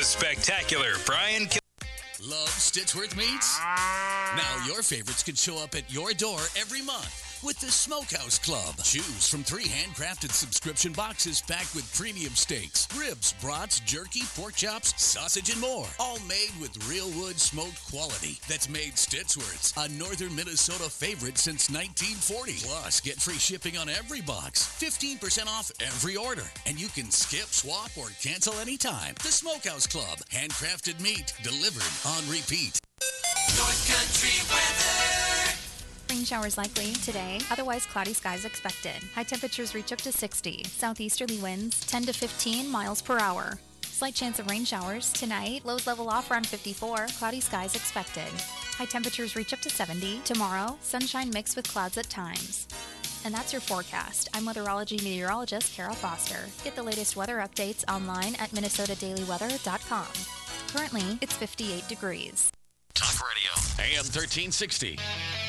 spectacular Brian Love Stitchworth meats? Now your favorites can show up at your door every month with the Smokehouse Club. Choose from 3 handcrafted subscription boxes packed with premium steaks, ribs, brats, jerky, pork chops, sausage, and more. All made with real wood smoked quality that's made Stitchworth's a northern Minnesota favorite since 1940. Plus, get free shipping on every box, 15% off every order, and you can skip, swap, or cancel anytime. The Smokehouse Club. Handcrafted meat delivered on repeat. North Country weather. Rain showers likely today, otherwise cloudy skies expected. High temperatures reach up to 60. Southeasterly winds 10 to 15 miles per hour. Slight chance of rain showers tonight. Lows level off around 54. Cloudy skies expected. High temperatures reach up to 70. Tomorrow, sunshine mixed with clouds at times. And that's your forecast. I'm weatherology meteorologist Kara Foster. Get the latest weather updates online at minnesotadailyweather.com. Currently, it's 58 degrees. Talk Radio. AM 1360.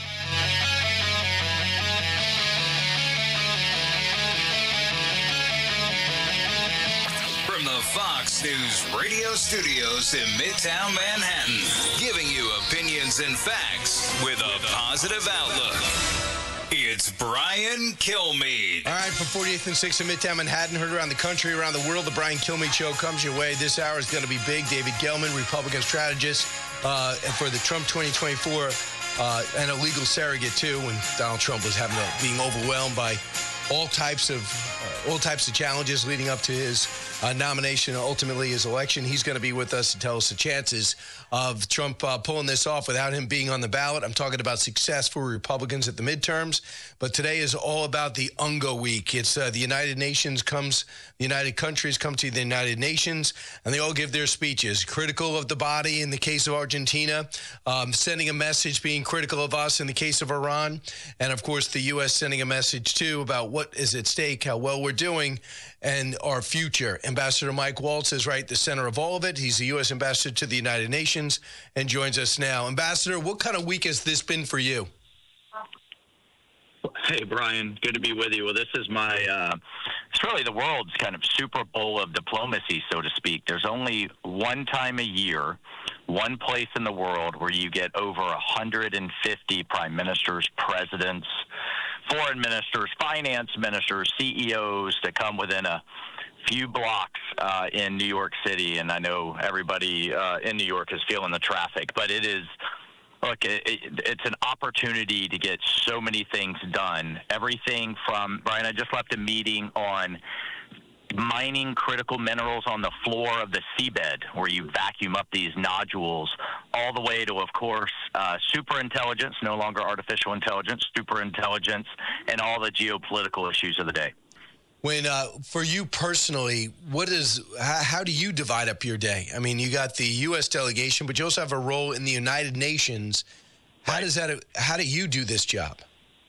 From the Fox News radio studios in Midtown Manhattan, giving you opinions and facts with a positive outlook. It's Brian Kilmeade. All right, from 48th and 6th in Midtown Manhattan, heard around the country, around the world, the Brian Kilmeade Show comes your way. This hour is going to be big. David Gelman, Republican strategist for the Trump 2024 and a legal surrogate, too, when Donald Trump was being overwhelmed by all types of challenges leading up to his nomination, ultimately his election. He's going to be with us to tell us the chances of Trump pulling this off without him being on the ballot. I'm talking about success for Republicans at the midterms, but today is all about the UNGA week. It's the United countries come to the United Nations, and they all give their speeches, critical of the body in the case of Argentina, sending a message, being critical of us in the case of Iran, and of course the U.S. sending a message too about what is at stake, how well we're doing, and our future. Ambassador Mike Waltz is right at the center of all of it. He's the U.S. ambassador to the United Nations and joins us now. Ambassador, what kind of week has this been for you? Hey, Brian. Good to be with you. Well, this is my, it's really the world's kind of Super Bowl of diplomacy, so to speak. There's only one time a year, one place in the world where you get over 150 prime ministers, presidents, foreign ministers, finance ministers, CEOs to come within a few blocks in New York City. And I know everybody in New York is feeling the traffic, but it is, look, it's an opportunity to get so many things done. Everything from, Brian, I just left a meeting on mining critical minerals on the floor of the seabed, where you vacuum up these nodules, all the way to, of course, superintelligence, no longer artificial intelligence, superintelligence, and all the geopolitical issues of the day. When, for you personally, how do you divide up your day? I mean, you got the U.S. delegation, but you also have a role in the United Nations. How do you do this job?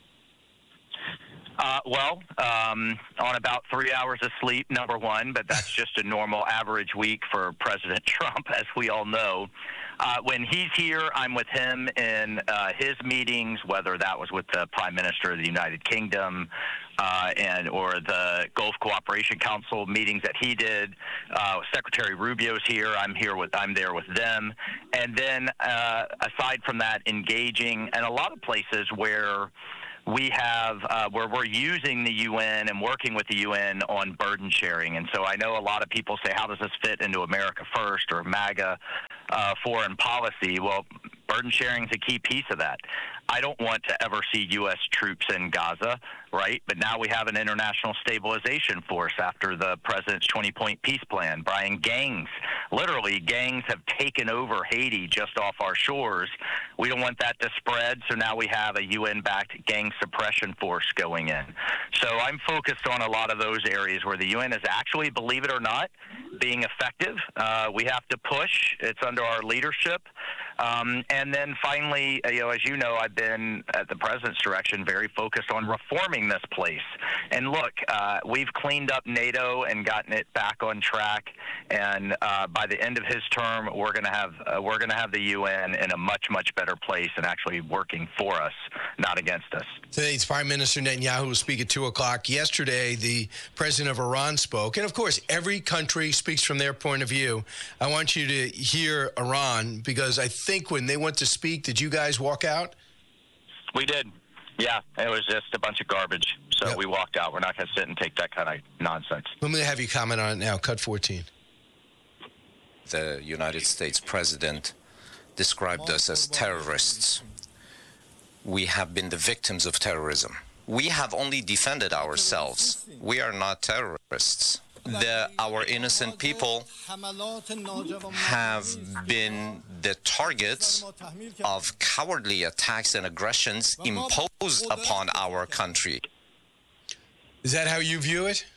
On about 3 hours of sleep, number one, but that's just a normal average week for President Trump, as we all know. When he's here, I'm with him in his meetings, whether that was with the Prime Minister of the United Kingdom or the Gulf Cooperation Council meetings that he did. Secretary Rubio's here. I'm there with them. And then aside from that, engaging in a lot of places where we have where we're using the UN and working with the UN on burden sharing. And so I know a lot of people say, how does this fit into America First or MAGA foreign policy? Well, burden sharing is a key piece of that. I don't want to ever see U.S. troops in Gaza, right? But now we have an international stabilization force after the president's 20-point peace plan. Brian, gangs have taken over Haiti just off our shores. We don't want that to spread, so now we have a UN-backed gang suppression force going in. So I'm focused on a lot of those areas where the UN is actually, believe it or not, being effective. We have to push. It's under our leadership. And then finally, as you know, I've been at the president's direction very focused on reforming this place. And look, we've cleaned up NATO and gotten it back on track. And by the end of his term, we're going to have the UN in a much better place and actually working for us, not against us. Today's Prime Minister Netanyahu will speak at 2 o'clock. Yesterday, the president of Iran spoke. And, of course, every country speaks from their point of view. I want you to hear Iran because I think when they went to speak, did you guys walk out? We did. Yeah, it was just a bunch of garbage. So we walked out. We're not going to sit and take that kind of nonsense. Let me have you comment on it now. Cut 14. The United States president described us as terrorists. We have been the victims of terrorism. We have only defended ourselves. We are not terrorists. Our innocent people have been the targets of cowardly attacks and aggressions imposed upon our country. Is that how you view it?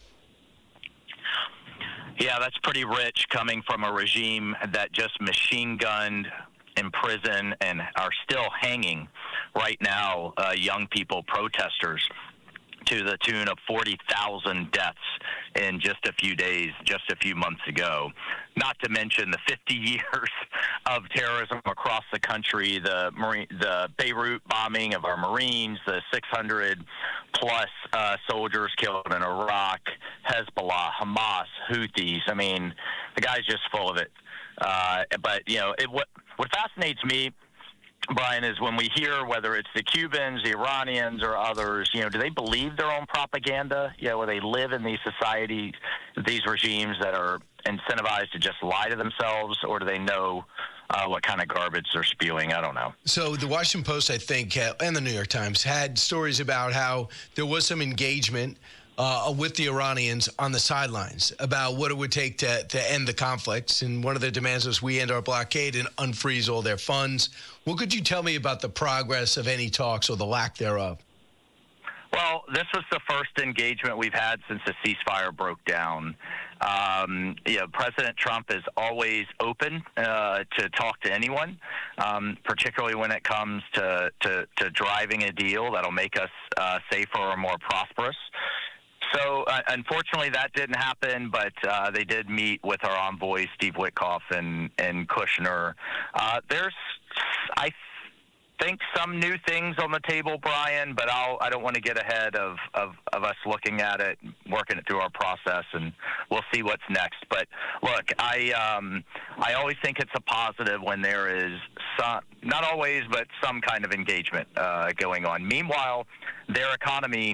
Yeah, that's pretty rich coming from a regime that just machine-gunned, imprisoned, and are still hanging right now young people, protesters, to the tune of 40,000 deaths in just a few days, just a few months ago. Not to mention the 50 years of terrorism across the country, the Beirut bombing of our Marines, the 600-plus soldiers killed in Iraq, Hezbollah, Hamas, Houthis. I mean, the guy's just full of it. But, what fascinates me, Brian, is when we hear whether it's the Cubans, the Iranians, or others, do they believe their own propaganda? Where they live in these societies, these regimes that are incentivized to just lie to themselves, or do they know what kind of garbage they're spewing? I don't know. So the Washington Post, I think, and the New York Times had stories about how there was some engagement with the Iranians on the sidelines about what it would take to end the conflicts. And one of their demands was we end our blockade and unfreeze all their funds. What could you tell me about the progress of any talks or the lack thereof? Well, this was the first engagement we've had since the ceasefire broke down. President Trump is always open to talk to anyone, particularly when it comes to driving a deal that'll make us safer or more prosperous. So, unfortunately, that didn't happen, but they did meet with our envoy, Steve Witkoff, and Kushner. There's, I think, some new things on the table, Brian, but I don't want to get ahead of us looking at it, working it through our process, and we'll see what's next. But, look, I always think it's a positive when there is some, not always, but some kind of engagement going on. Meanwhile, their economy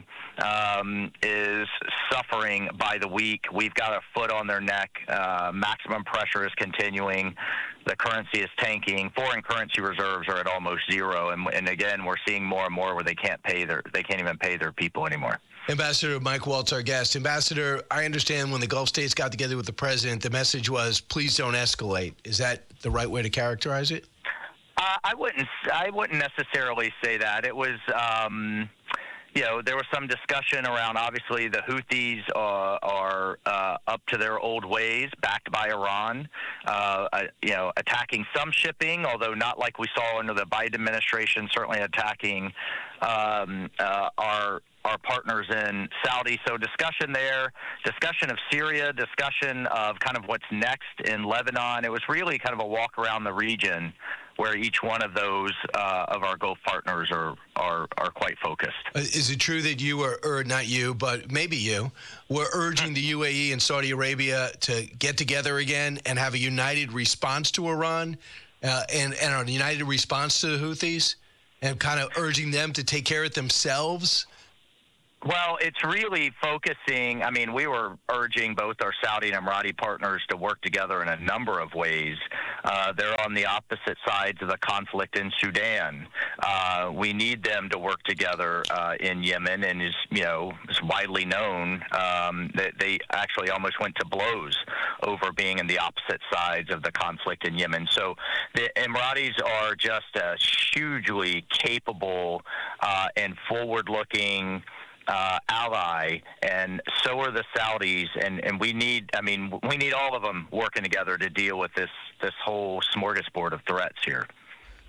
is suffering by the week. We've got a foot on their neck. Maximum pressure is continuing. The currency is tanking. Foreign currency reserves are at almost zero. And again, we're seeing more and more where they can't even pay their people anymore. Ambassador Mike Waltz, our guest. Ambassador, I understand when the Gulf states got together with the president, the message was, please don't escalate. Is that the right way to characterize it? I wouldn't necessarily say that. It was, there was some discussion around, obviously, the Houthis are up to their old ways, backed by Iran, attacking some shipping, although not like we saw under the Biden administration, certainly attacking our partners in Saudi. So discussion there, discussion of Syria, discussion of kind of what's next in Lebanon. It was really kind of a walk around the region where each one of those of our Gulf partners are quite focused. Is it true that you were, or not you, but maybe you, were urging the UAE and Saudi Arabia to get together again and have a united response to Iran and a united response to the Houthis, and kind of urging them to take care of it themselves? Well, it's really focusing. I mean, we were urging both our Saudi and Emirati partners to work together in a number of ways. They're on the opposite sides of the conflict in Sudan. We need them to work together in Yemen, and is widely known that they actually almost went to blows over being in the opposite sides of the conflict in Yemen. So the Emiratis are just a hugely capable and forward-looking ally, and so are the Saudis, and we need all of them working together to deal with this whole smorgasbord of threats here.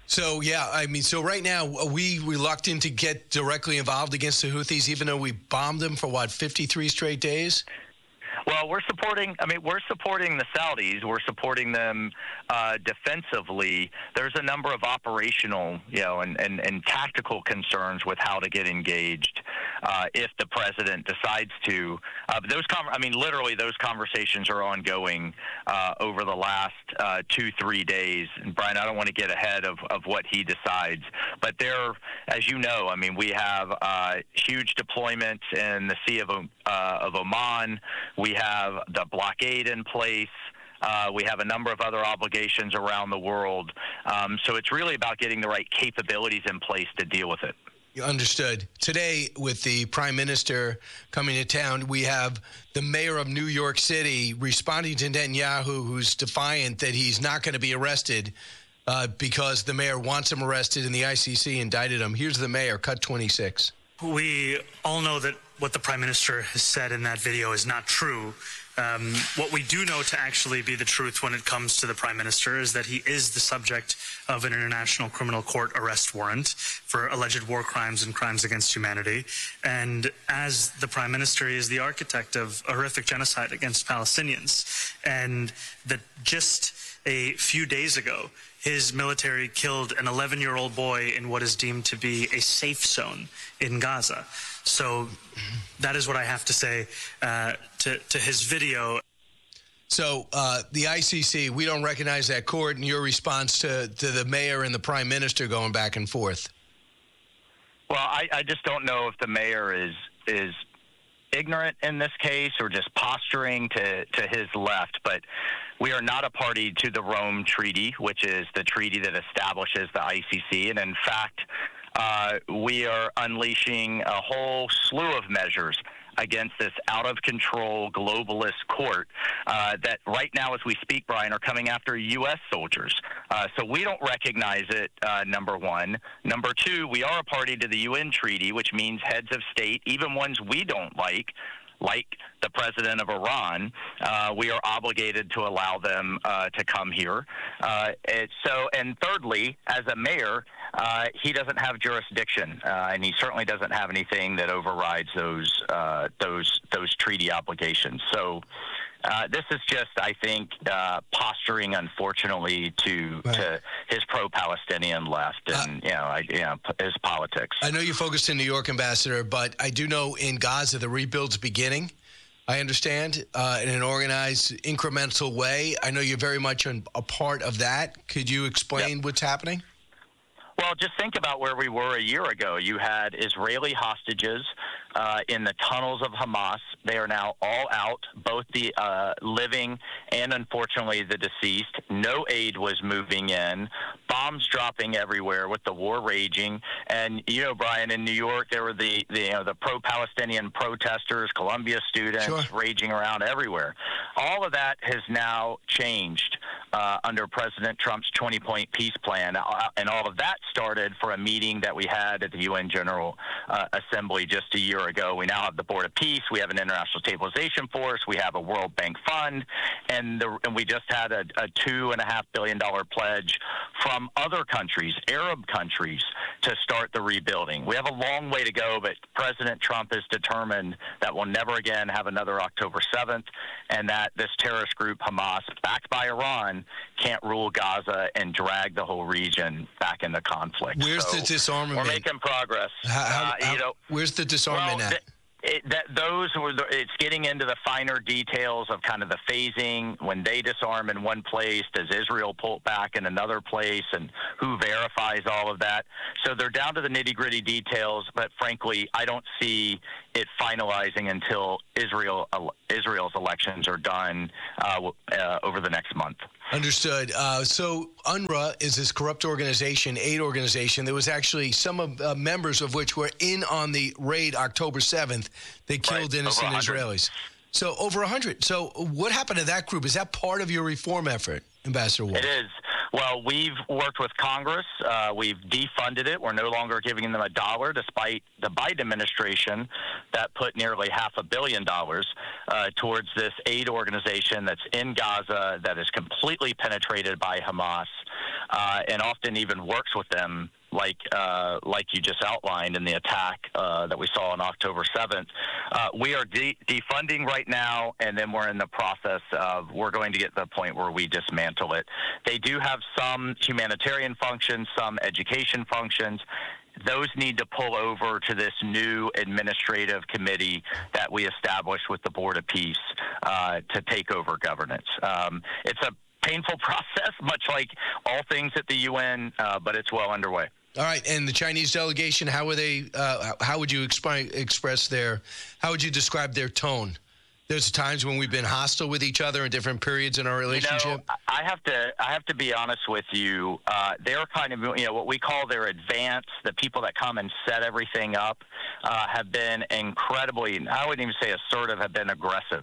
So, yeah, I mean, so right now, are we reluctant to get directly involved against the Houthis, even though we bombed them for, 53 straight days? Well, we're supporting the Saudis. We're supporting them defensively. There's a number of operational, and tactical concerns with how to get engaged if the president decides to. Literally, those conversations are ongoing over the last 2-3 days. And Brian, I don't want to get ahead of what he decides, but there, as you know, we have huge deployments in the Sea of Oman. We have the blockade in place. We have a number of other obligations around the world. So it's really about getting the right capabilities in place to deal with it. Understood. Today, with the Prime Minister coming to town, we have the mayor of New York City responding to Netanyahu, who's defiant that he's not going to be arrested because the mayor wants him arrested and the ICC indicted him. Here's the mayor, cut 26. We all know that what the Prime Minister has said in that video is not true. What we do know to actually be the truth when it comes to the Prime Minister is that he is the subject of an International Criminal Court arrest warrant for alleged war crimes and crimes against humanity. And as the Prime Minister, he is the architect of a horrific genocide against Palestinians. And that just a few days ago, his military killed an 11-year-old boy in what is deemed to be a safe zone in Gaza. So that is what I have to say to his video. So the ICC, we don't recognize that court, and your response to the mayor and the prime minister going back and forth? Well, I just don't know if the mayor is ignorant in this case or just posturing to his left, but we are not a party to the Rome Treaty, which is the treaty that establishes the ICC. And in fact, we are unleashing a whole slew of measures against this out-of-control globalist court that right now, as we speak, Brian, are coming after U.S. soldiers. So we don't recognize it, number one. Number two, we are a party to the UN treaty, which means heads of state, even ones we don't like the president of Iran, we are obligated to allow them to come here. And thirdly, as a mayor, he doesn't have jurisdiction, and he certainly doesn't have anything that overrides those treaty obligations. So this is just, I think, posturing, unfortunately, to his pro-Palestinian left and his politics. I know you focused in New York, Ambassador, but I do know in Gaza the rebuild's beginning. I understand in an organized, incremental way. I know you're very much a part of that. Could you explain what's happening? Well, just think about where we were a year ago. You had Israeli hostages in the tunnels of Hamas. They are now all out, both the living and, unfortunately, the deceased. No aid was moving in. Bombs dropping everywhere with the war raging. And, Brian, in New York, there were the pro-Palestinian protesters, Columbia students raging around everywhere. All of that has now changed under President Trump's 20-point peace plan. And all of that started for a meeting that we had at the UN General Assembly just a year ago. We now have the Board of Peace. We have an International Stabilization Force. We have a World Bank Fund. And we just had a $2.5 billion pledge from other countries, Arab countries, to start the rebuilding. We have a long way to go, but President Trump is determined that we'll never again have another October 7th, and that this terrorist group, Hamas, backed by Iran, can't rule Gaza and drag the whole region back into conflict. Where's the disarmament? We're making progress. Where's the disarmament at? It's getting into the finer details of kind of the phasing. When they disarm in one place, does Israel pull back in another place, and who verifies all of that? So they're down to the nitty-gritty details, but frankly, I don't see it finalizing until Israel's elections are done over the next month. Understood. So UNRWA is this corrupt organization, aid organization. There was actually some of members of which were in on the raid October 7th. They killed innocent Israelis. So over 100. So what happened to that group? Is that part of your reform effort, Ambassador Wolf? It is. Well, we've worked with Congress. We've defunded it. We're no longer giving them $1, despite the Biden administration that put nearly $500 million towards this aid organization that's in Gaza, that is completely penetrated by Hamas. and often even works with them, like you just outlined in the attack that we saw on October 7th. We are defunding right now, and then we're in the process of we're going to get to the point where we dismantle it. They do have some humanitarian functions, some education functions. Those need to pull over to this new administrative committee that we established with the Board of Peace to take over governance. It's a painful process, much like all things at the UN, but it's well underway. All right, and the Chinese delegation, how were they? How would you how would you describe their tone? There's times when we've been hostile with each other in different periods in our relationship. I have to be honest with you. They're kind of, what we call their advance, the people that come and set everything up, have been incredibly, I wouldn't even say assertive, have been aggressive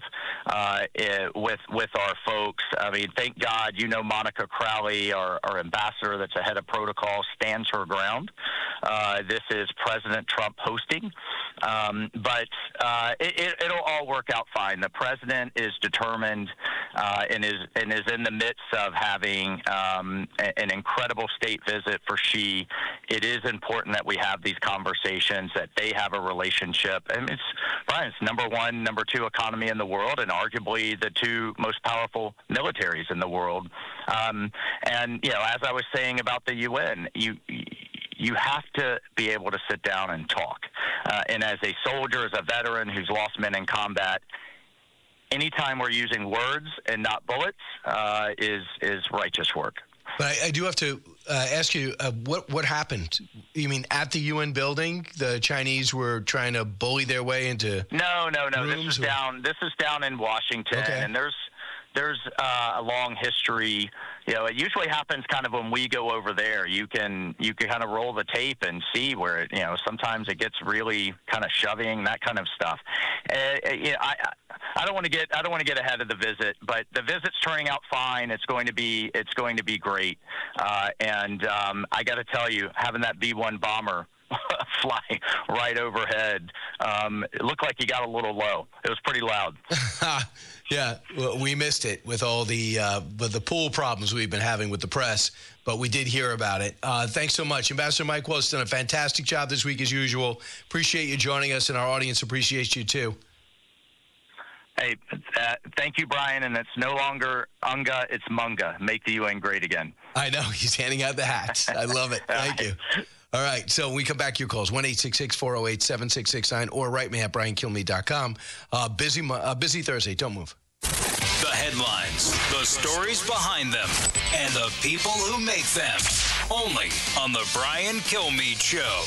with our folks. I mean, thank God, Monica Crowley, our ambassador that's ahead of protocol, stands her ground. This is President Trump hosting. But it'll all work out fine. The president is determined and is in the midst of having an incredible state visit for Xi. It is important that we have these conversations, that they have a relationship. And it's number one, number two economy in the world, and arguably the two most powerful militaries in the world. And as I was saying about the UN, you have to be able to sit down and talk. And as a soldier, as a veteran who's lost men in combat, anytime we're using words and not bullets is righteous work. But I do have to ask you, what happened? You mean at the UN building, the Chinese were trying to bully their way into No. rooms, This is down in Washington, okay. And there's a long history. It usually happens kind of when we go over there. You can kind of roll the tape and see where it, sometimes it gets really kind of shoving, that kind of stuff. I don't want to get ahead of the visit, but the visit's turning out fine. It's going to be great. And I got to tell you, having that B-1 bomber fly right overhead, it looked like he got a little low. It was pretty loud. Yeah, well, we missed it with all the pool problems we've been having with the press, but we did hear about it. Thanks so much. Ambassador Mike Waltz done a fantastic job this week as usual. Appreciate you joining us, and our audience appreciates you too. Hey, thank you, Brian, and it's no longer Unga, it's Munga. Make the UN great again. I know, he's handing out the hats. I love it. Thank you. All right, so when we come back, your calls, 1-866-408-7669, or write me at briankilmeade.com. Busy Thursday. Don't move. The headlines, the stories behind them, and the people who make them. Only on the Brian Kilmeade Show.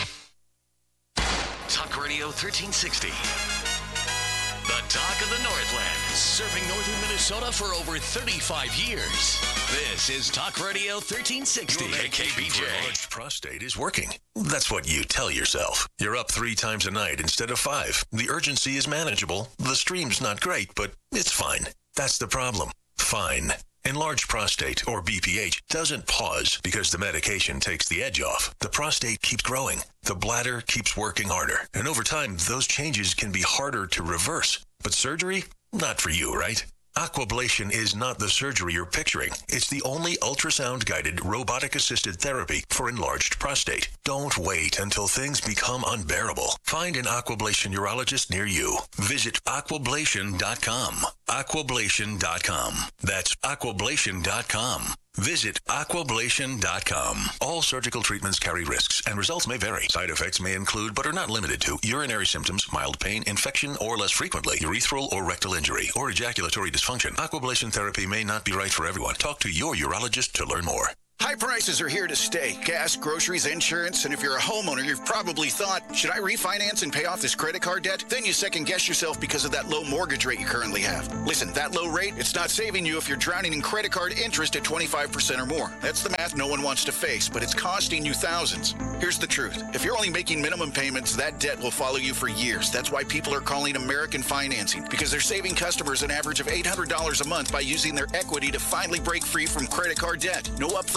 Talk Radio 1360. The talk of the Northland, serving northern Minnesota for over 35 years. This is Talk Radio 1360 at KBJ. Enlarged prostate is working. That's what you tell yourself. You're up 3 times a night instead of 5. The urgency is manageable. The stream's not great, but it's fine. That's the problem. Fine. Enlarged prostate, or BPH, doesn't pause because the medication takes the edge off. The prostate keeps growing. The bladder keeps working harder. And over time, those changes can be harder to reverse. But surgery? Not for you, right? Aquablation is not the surgery you're picturing. It's the only ultrasound-guided, robotic-assisted therapy for enlarged prostate. Don't wait until things become unbearable. Find an Aquablation urologist near you. Visit aquablation.com. Aquablation.com. That's aquablation.com. Visit aquablation.com. All surgical treatments carry risks, and results may vary. Side effects may include, but are not limited to, urinary symptoms, mild pain, infection, or less frequently, urethral or rectal injury, or ejaculatory dysfunction. Aquablation therapy may not be right for everyone. Talk to your urologist to learn more. High prices are here to stay. Gas, groceries, insurance, and if you're a homeowner, you've probably thought, should I refinance and pay off this credit card debt? Then you second guess yourself because of that low mortgage rate you currently have. Listen, that low rate, it's not saving you if you're drowning in credit card interest at 25% or more. That's the math no one wants to face, but it's costing you thousands. Here's the truth. If you're only making minimum payments, that debt will follow you for years. That's why people are calling American Financing, because they're saving customers an average of $800 a month by using their equity to finally break free from credit card debt. No upfront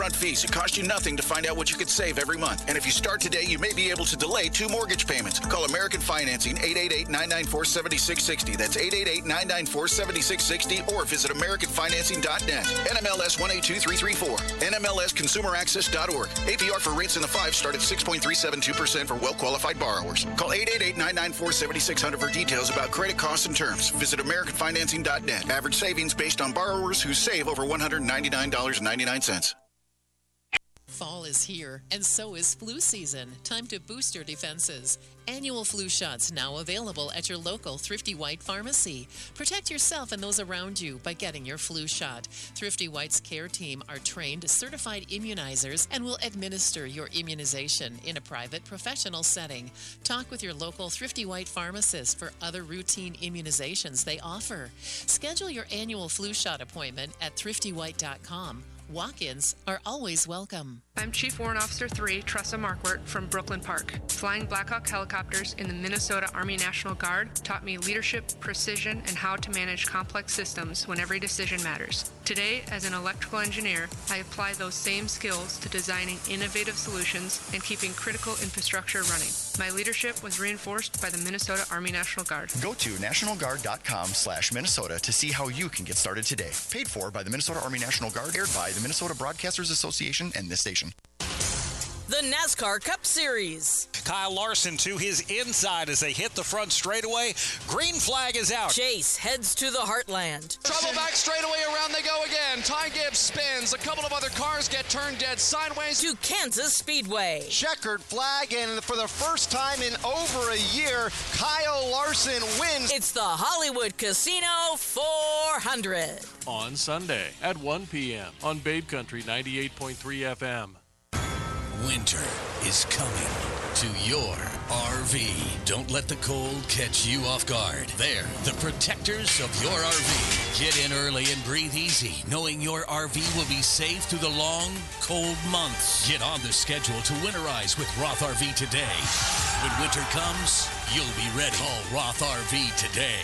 upfront fees. It costs you nothing to find out what you could save every month. And if you start today, you may be able to delay 2 mortgage payments. Call American Financing, 888-994-7660. That's 888-994-7660, or visit AmericanFinancing.net. NMLS 182334. NMLSConsumerAccess.org. APR for rates in the 5 start at 6.372% for well-qualified borrowers. Call 888-994-7600 for details about credit costs and terms. Visit AmericanFinancing.net. Average savings based on borrowers who save over $199.99. Fall is here, and so is flu season. Time to boost your defenses. Annual flu shots now available at your local Thrifty White pharmacy. Protect yourself and those around you by getting your flu shot. Thrifty White's care team are trained, certified immunizers and will administer your immunization in a private, professional setting. Talk with your local Thrifty White pharmacist for other routine immunizations they offer. Schedule your annual flu shot appointment at thriftywhite.com. Walk-ins are always welcome. I'm Chief Warrant Officer 3, Tressa Markwart from Brooklyn Park. Flying Black Hawk helicopters in the Minnesota Army National Guard taught me leadership, precision, and how to manage complex systems when every decision matters. Today, as an electrical engineer, I apply those same skills to designing innovative solutions and keeping critical infrastructure running. My leadership was reinforced by the Minnesota Army National Guard. Go to nationalguard.com/Minnesota to see how you can get started today. Paid for by the Minnesota Army National Guard, aired by the Minnesota Broadcasters Association and this station. The NASCAR Cup Series. Kyle Larson to his inside as they hit the front straightaway. Green flag is out. Chase heads to the Heartland. Trouble back straightaway, around they go again. Ty Gibbs spins. A couple of other cars get turned dead sideways. To Kansas Speedway. Checkered flag, and for the first time in over a year, Kyle Larson wins. It's the Hollywood Casino 400. On Sunday at 1 p.m. on Babe Country 98.3 FM. Winter is coming to your RV. Don't let the cold catch you off guard. They're the protectors of your RV. Get in early and breathe easy, knowing your RV will be safe through the long, cold months. Get on the schedule to winterize with Roth RV today. When winter comes, you'll be ready. Call Roth RV today,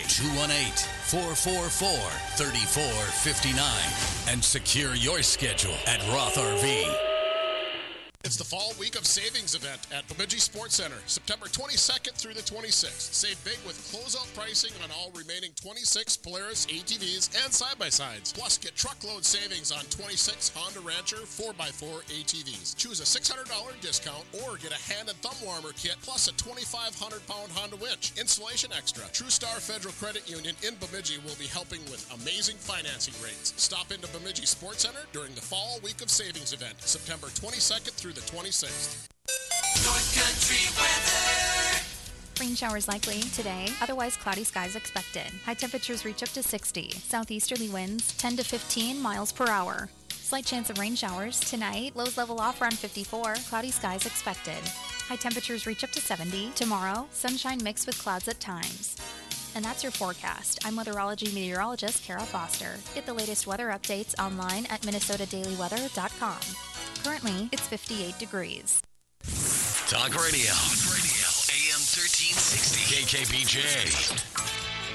218-444-3459, and secure your schedule at Roth RV. It's the Fall Week of Savings event at Bemidji Sports Center, September 22nd through the 26th. Save big with closeout pricing on all remaining 26 Polaris ATVs and side-by-sides. Plus, get truckload savings on 26 Honda Rancher 4x4 ATVs. Choose a $600 discount or get a hand and thumb warmer kit plus a 2,500-pound Honda winch. Installation extra. TrueStar Federal Credit Union in Bemidji will be helping with amazing financing rates. Stop into Bemidji Sports Center during the Fall Week of Savings event, September 22nd through the 26th. North Country weather. Rain showers likely today, otherwise cloudy skies expected. High temperatures reach up to 60. Southeasterly winds 10 to 15 miles per hour. Slight chance of rain showers tonight. Lows level off around 54. Cloudy skies expected. High temperatures reach up to 70. Tomorrow, sunshine mixed with clouds at times. And that's your forecast. I'm weatherology meteorologist Kara Foster. Get the latest weather updates online at minnesotadailyweather.com. Currently, it's 58 degrees. Talk Radio. AM 1360. KKPJ.